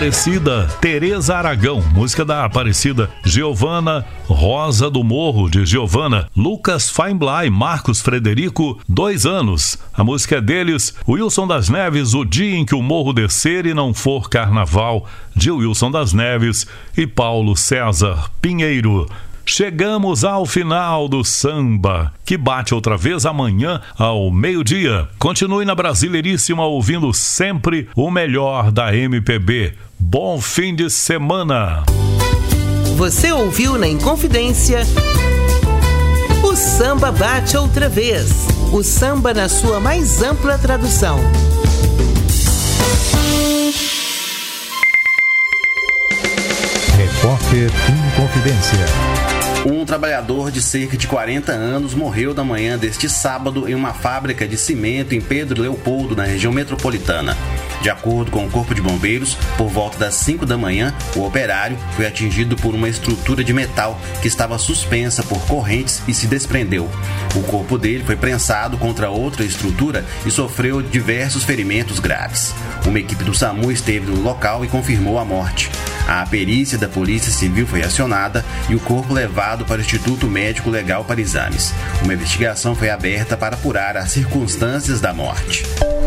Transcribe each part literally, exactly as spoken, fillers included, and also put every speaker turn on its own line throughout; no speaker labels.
Aparecida, Tereza Aragão, música da Aparecida. Giovana, Rosa do Morro, de Giovana. Lucas Feinblay, Marcos Frederico, dois anos. A música é deles. Wilson das Neves, O Dia em que o Morro Descer e Não For Carnaval, de Wilson das Neves. E Paulo César Pinheiro. Chegamos ao final do samba, que bate outra vez amanhã ao meio-dia. Continue na Brasileiríssima ouvindo sempre o melhor da M P B. Bom fim de semana.
Você ouviu na Inconfidência o Samba Bate Outra Vez. O samba na sua mais ampla tradução.
Repórter Inconfidência.
Um trabalhador de cerca de quarenta anos morreu na manhã deste sábado em uma fábrica de cimento em Pedro Leopoldo, na região metropolitana. De acordo com o Corpo de Bombeiros, por volta das cinco da manhã, o operário foi atingido por uma estrutura de metal que estava suspensa por correntes e se desprendeu. O corpo dele foi prensado contra outra estrutura e sofreu diversos ferimentos graves. Uma equipe do SAMU esteve no local e confirmou a morte. A perícia da Polícia Civil foi acionada e o corpo levado para o Instituto Médico Legal para exames. Uma investigação foi aberta para apurar as circunstâncias da morte.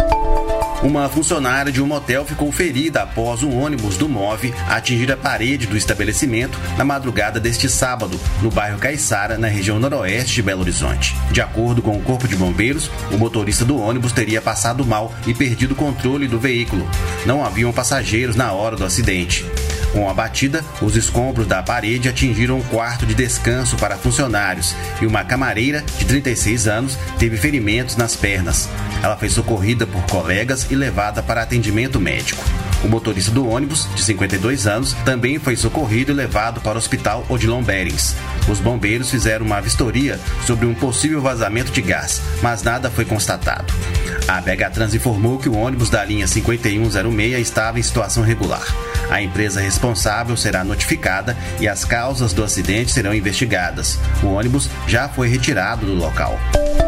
Uma funcionária de um motel ficou ferida após um ônibus do MOVE atingir a parede do estabelecimento na madrugada deste sábado, no bairro Caiçara, na região noroeste de Belo Horizonte. De acordo com o Corpo de Bombeiros, o motorista do ônibus teria passado mal e perdido o controle do veículo. Não haviam passageiros na hora do acidente. Com a batida, os escombros da parede atingiram um quarto de descanso para funcionários e uma camareira de trinta e seis anos teve ferimentos nas pernas. Ela foi socorrida por colegas e levada para atendimento médico. O motorista do ônibus, de cinquenta e dois anos, também foi socorrido e levado para o Hospital Odilon Berens. Os bombeiros fizeram uma vistoria sobre um possível vazamento de gás, mas nada foi constatado. A B H Trans informou que o ônibus da linha cinquenta e um zero seis estava em situação regular. A empresa responsável será notificada e as causas do acidente serão investigadas. O ônibus já foi retirado do local.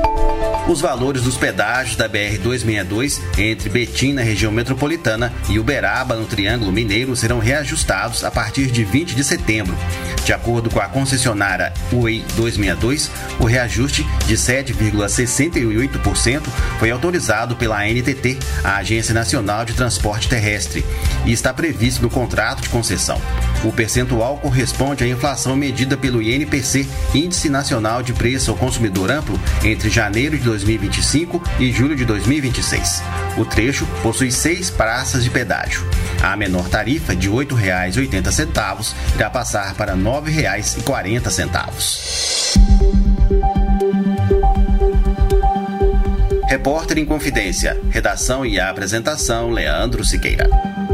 Os valores dos pedágios da B R duzentos e sessenta e dois entre Betim, na região metropolitana, e Uberaba, no Triângulo Mineiro, serão reajustados a partir de vinte de setembro. De acordo com a concessionária U E I duzentos e sessenta e dois, o reajuste de sete vírgula sessenta e oito por cento foi autorizado pela A N T T, a Agência Nacional de Transporte Terrestre, e está previsto no contrato de concessão. O percentual corresponde à inflação medida pelo I N P C, Índice Nacional de Preço ao Consumidor Amplo, entre janeiro de dois mil e vinte e cinco e julho de dois mil e vinte e seis. O trecho possui seis praças de pedágio. A menor tarifa, de oito reais e oitenta centavos, irá passar para nove reais e quarenta centavos. Repórter Inconfidência. Redação e apresentação, Leandro Siqueira.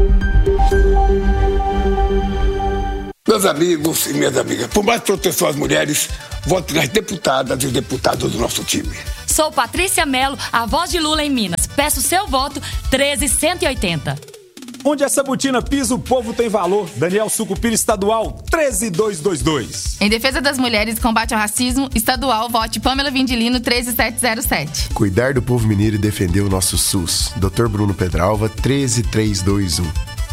Meus amigos e minhas amigas, por mais proteção às mulheres, vote nas deputadas e os deputados do nosso time.
Sou Patrícia Mello, a voz de Lula em Minas. Peço seu voto, treze cento e oitenta.
Onde essa botina pisa, o povo tem valor. Daniel Sucupira, estadual, treze mil duzentos e vinte e dois.
Em defesa das mulheres e combate ao racismo, estadual, vote Pamela Vindilino, treze mil setecentos e sete.
Cuidar do povo mineiro e defender o nosso SUS. doutor Bruno Pedralva, treze mil trezentos e vinte e um.